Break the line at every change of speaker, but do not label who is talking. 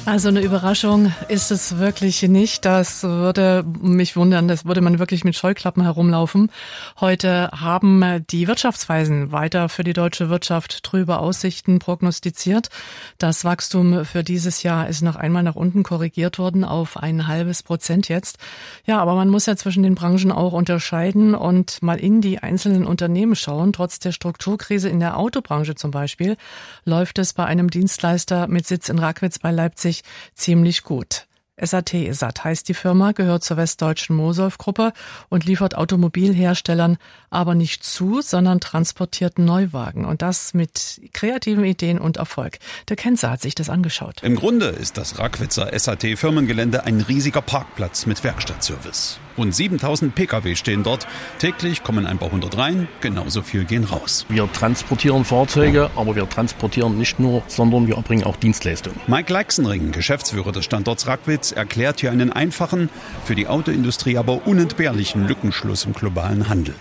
Also eine Überraschung ist es wirklich nicht. Das würde mich wundern. Das würde man wirklich mit Scheuklappen herumlaufen. Heute haben die Wirtschaftsweisen weiter für die deutsche Wirtschaft trübe Aussichten prognostiziert. Das Wachstum für dieses Jahr ist noch einmal nach unten korrigiert worden auf 0,5% jetzt. Ja, aber man muss ja zwischen den Branchen auch unterscheiden und mal in die einzelnen Unternehmen schauen. Trotz der Strukturkrise in der Autobranche zum Beispiel läuft es bei einem Dienstleister mit Sitz in Rackwitz bei Leipzig ziemlich gut. SAT heißt die Firma, gehört zur westdeutschen Mosolf-Gruppe und liefert Automobilherstellern aber nicht zu, sondern transportiert Neuwagen. Und das mit kreativen Ideen und Erfolg. Der Kenzer hat sich das angeschaut.
Im Grunde ist das Rackwitzer SAT-Firmengelände ein riesiger Parkplatz mit Werkstattservice. Rund 7000 Pkw stehen dort. Täglich kommen ein paar hundert rein, genauso viel gehen raus.
Wir transportieren Fahrzeuge, aber wir transportieren nicht nur, sondern wir erbringen auch Dienstleistungen.
Mike Leixenring, Geschäftsführer des Standorts Rackwitz, erklärt hier einen einfachen, für die Autoindustrie aber unentbehrlichen Lückenschluss im globalen Handel.